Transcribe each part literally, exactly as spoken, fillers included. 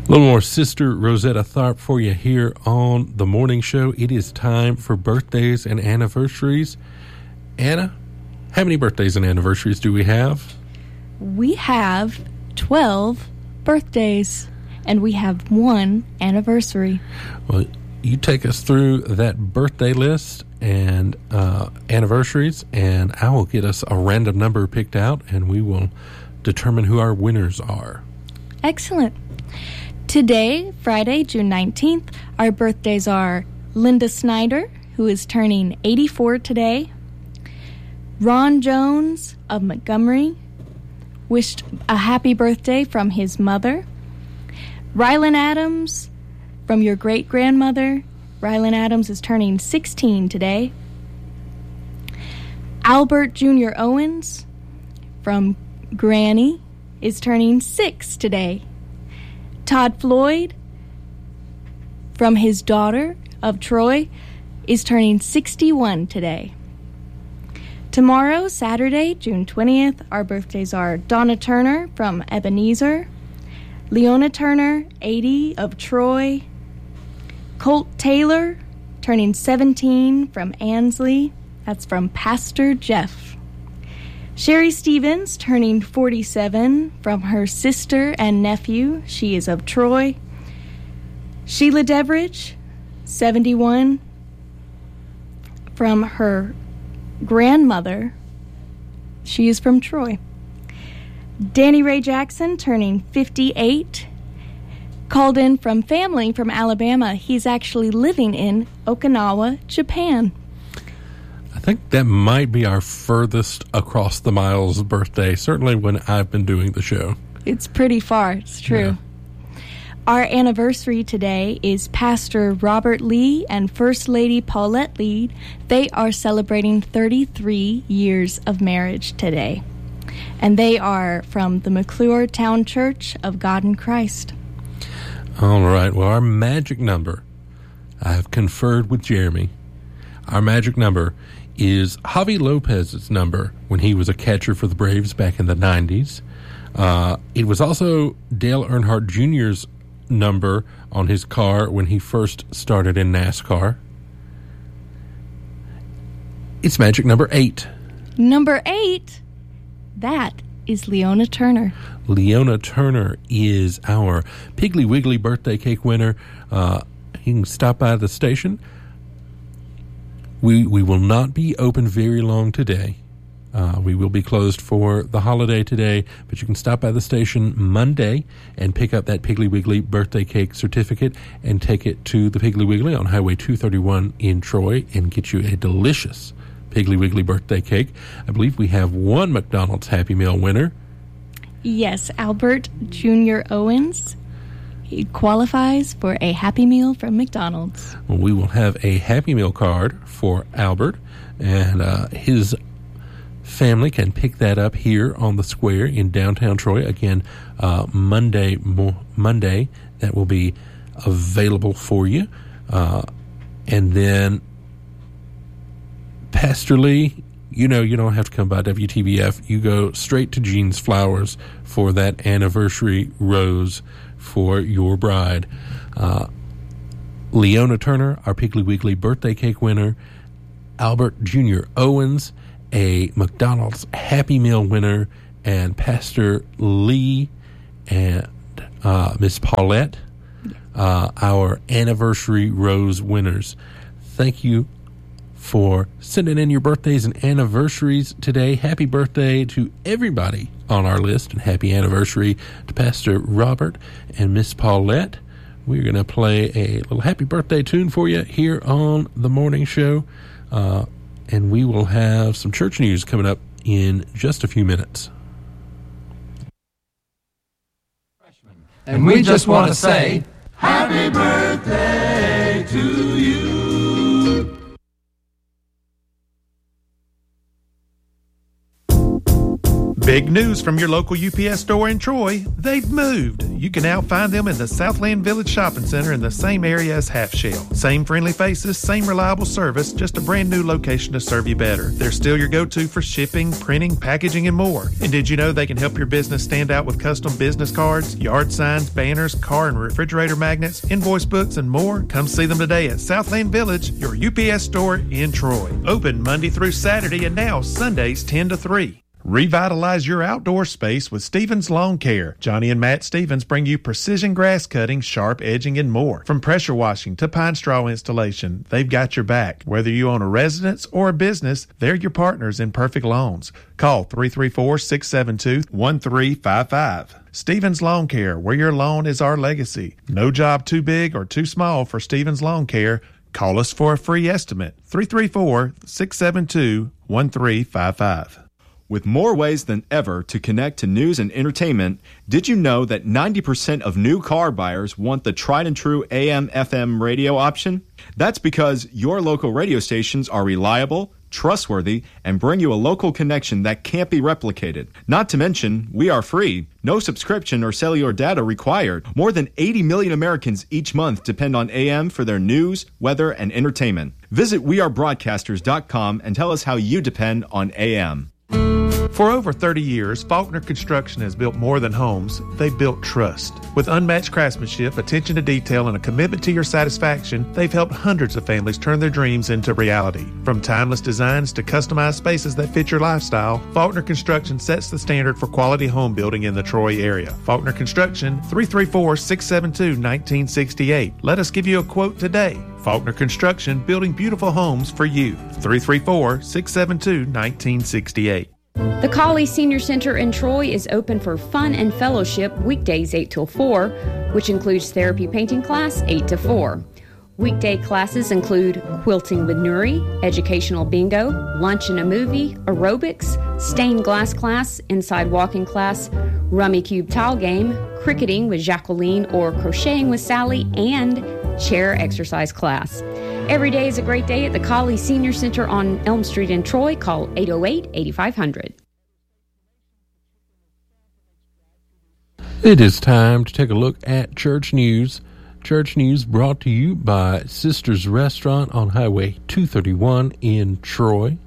A little more Sister Rosetta Tharpe for you here on the morning show. It is time for birthdays and anniversaries. Anna, how many birthdays and anniversaries do we have? We have twelve birthdays, and we have one anniversary. Well, you take us through that birthday list and uh, anniversaries, and I will get us a random number picked out, and we will determine who our winners are. Excellent. Today, Friday, June nineteenth, our birthdays are Linda Snyder, who is turning eighty-four today. Ron Jones of Montgomery wished a happy birthday from his mother. Rylan Adams from your great-grandmother. Rylan Adams is turning sixteen today. Albert Junior Owens from Granny is turning six today. Todd Floyd, from his daughter of Troy, is turning sixty-one today. Tomorrow, Saturday, June twentieth, our birthdays are Donna Turner from Ebenezer, Leona Turner, eighty, of Troy, Colt Taylor, turning seventeen, from Ansley. That's from Pastor Jeff. Sherry Stevens, turning forty-seven, from her sister and nephew. She is of Troy. Sheila Deveridge, seventy-one, from her grandmother. She is from Troy. Danny Ray Jackson, turning fifty-eight, called in from family from Alabama. He's actually living in Okinawa, Japan. I think that might be our furthest across the miles birthday, certainly when I've been doing the show. It's pretty far, it's true. Yeah. Our anniversary today is Pastor Robert Lee and First Lady Paulette Lee. They are celebrating thirty-three years of marriage today. And they are from the McClure Town Church of God in Christ. All right, well, our magic number, I have conferred with Jeremy. Our magic number is Javi Lopez's number when he was a catcher for the Braves back in the nineties. Uh, it was also Dale Earnhardt Junior's number on his car when he first started in NASCAR. It's magic number eight. Number eight? That is Leona Turner. Leona Turner is our Piggly Wiggly birthday cake winner. Uh, you can stop by the station. We we will not be open very long today. Uh, we will be closed for the holiday today, but you can stop by the station Monday and pick up that Piggly Wiggly birthday cake certificate and take it to the Piggly Wiggly on Highway two thirty-one in Troy and get you a delicious Piggly Wiggly birthday cake. I believe we have one McDonald's Happy Meal winner. Yes, Albert Junior Owens. He qualifies for a Happy Meal from McDonald's. Well, we will have a Happy Meal card for Albert, and uh, his family can pick that up here on the square in downtown Troy. Again, uh, Monday, mo- Monday, that will be available for you. Uh, and then, Pastor Lee, you know you don't have to come by W T B F. You go straight to Jean's Flowers for that anniversary rose for your bride. Uh, Leona Turner, our Piggly Wiggly birthday cake winner. Albert Junior Owens, a McDonald's Happy Meal winner. And Pastor Lee and uh, Miss Paulette, uh, our anniversary rose winners. Thank you for sending in your birthdays and anniversaries today. Happy birthday to everybody on our list, and happy anniversary to Pastor Robert and Miss Paulette. We're going to play a little happy birthday tune for you here on the morning show, uh, and we will have some church news coming up in just a few minutes. And we just want to say, happy birthday to you. Big news from your local U P S store in Troy. They've moved. You can now find them in the Southland Village Shopping Center in the same area as Half Shell. Same friendly faces, same reliable service, just a brand new location to serve you better. They're still your go-to for shipping, printing, packaging, and more. And did you know they can help your business stand out with custom business cards, yard signs, banners, car and refrigerator magnets, invoice books, and more? Come see them today at Southland Village, your U P S store in Troy. Open Monday through Saturday and now Sundays ten to three. Revitalize your outdoor space with Stevens Lawn Care. Johnny and Matt Stevens bring you precision grass cutting, sharp edging, and more. From pressure washing to pine straw installation, they've got your back. Whether you own a residence or a business, they're your partners in perfect lawns. Call three three four, six seven two, one three five five. Stevens Lawn Care, where your lawn is our legacy. No job too big or too small for Stevens Lawn Care. Call us for a free estimate. three three four, six seven two, one three five five. With more ways than ever to connect to news and entertainment, did you know that ninety percent of new car buyers want the tried and true A M F M radio option? That's because your local radio stations are reliable, trustworthy, and bring you a local connection that can't be replicated. Not to mention, we are free. No subscription or cellular data required. More than eighty million Americans each month depend on A M for their news, weather, and entertainment. Visit we are broadcasters dot com and tell us how you depend on A M. For over thirty years, Faulkner Construction has built more than homes. They've built trust. With unmatched craftsmanship, attention to detail, and a commitment to your satisfaction, they've helped hundreds of families turn their dreams into reality. From timeless designs to customized spaces that fit your lifestyle, Faulkner Construction sets the standard for quality home building in the Troy area. Faulkner Construction, three three four, six seven two, one nine six eight. Let us give you a quote today. Faulkner Construction, building beautiful homes for you. three three four, six seven two, one nine six eight. The Colley Senior Center in Troy is open for fun and fellowship weekdays eight till four, which includes therapy painting class eight to four. Weekday classes include quilting with Nuri, educational bingo, lunch and a movie, aerobics, stained glass class, inside walking class, rummy cube tile game, cricketing with Jacqueline or crocheting with Sally, and chair exercise class. Every day is a great day at the Colley Senior Center on Elm Street in Troy. Call eight oh eight, eight five hundred. It is time to take a look at church news. Church news brought to you by Sisters Restaurant on Highway two thirty-one in Troy.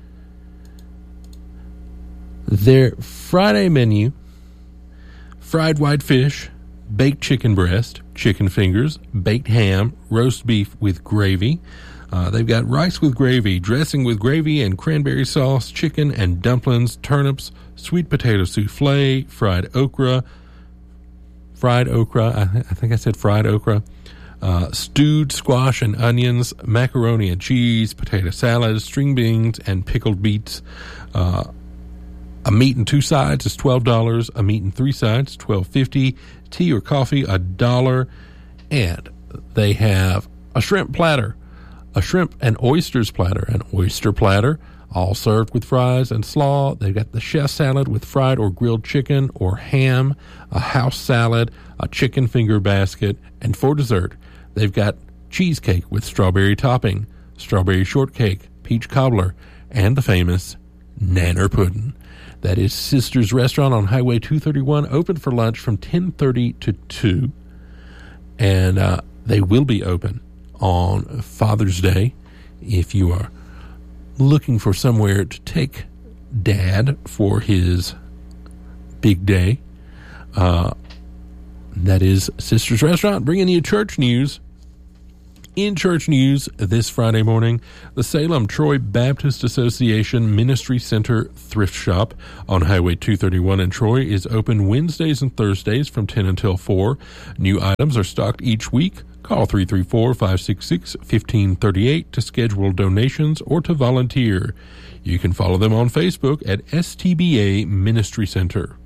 Their Friday menu: fried whitefish, baked chicken breast, chicken fingers, baked ham, roast beef with gravy. Uh, they've got rice with gravy, dressing with gravy and cranberry sauce, chicken and dumplings, turnips, sweet potato souffle, fried okra, fried okra, I, I think I said fried okra, uh, stewed squash and onions, macaroni and cheese, potato salad, string beans, and pickled beets. Uh, a meat and two sides is twelve dollars. A meat and three sides is twelve fifty. Tea or coffee, a dollar. And they have a shrimp platter, a shrimp and oysters platter, an oyster platter, all served with fries and slaw. They've got the chef salad with fried or grilled chicken or ham, a house salad, a chicken finger basket, and for dessert, they've got cheesecake with strawberry topping, strawberry shortcake, peach cobbler, and the famous nanner pudding. That is Sisters Restaurant on Highway two thirty-one, open for lunch from ten thirty to two. And uh, they will be open on Father's Day if you are looking for somewhere to take Dad for his big day. Uh, that is Sisters Restaurant, bringing you church news. In church news this Friday morning, the Salem Troy Baptist Association Ministry Center Thrift Shop on Highway two thirty-one in Troy is open Wednesdays and Thursdays from ten until four. New items are stocked each week. Call three three four, five six six, one five three eight to schedule donations or to volunteer. You can follow them on Facebook at S T B A Ministry Center.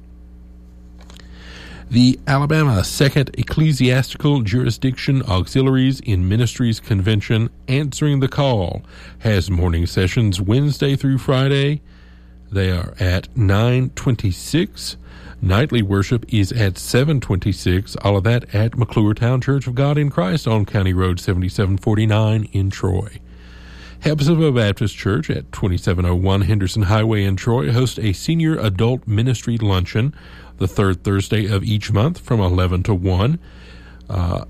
The Alabama Second Ecclesiastical Jurisdiction Auxiliaries in Ministries Convention, Answering the Call, has morning sessions Wednesday through Friday. They are at nine twenty-six. Nightly worship is at seven twenty-six. All of that at McClure Town Church of God in Christ on County Road seventy-seven forty-nine in Troy. Hepzibah Baptist Church at twenty-seven oh one Henderson Highway in Troy hosts a senior adult ministry luncheon the third Thursday of each month from eleven to one. Uh,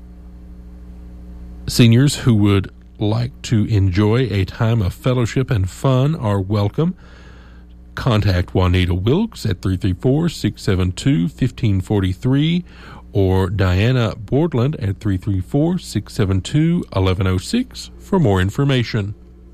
seniors who would like to enjoy a time of fellowship and fun are welcome. Contact Juanita Wilkes at three three four, six seven two, one five four three or Diana Bordland at three three four, six seven two, one one zero six for more information.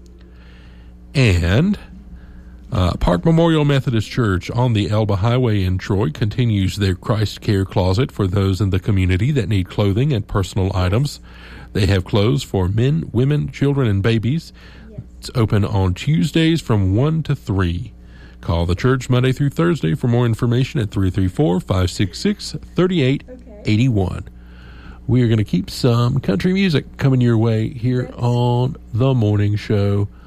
And uh, Park Memorial Methodist Church on the Elba Highway in Troy continues their Christ Care Closet for those in the community that need clothing and personal items. They have clothes for men, women, children, and babies. It's open on Tuesdays from one to three. Call the church Monday through Thursday for more information at three three four, five six six, three eight eight one. We are going to keep some country music coming your way here on The Morning Show.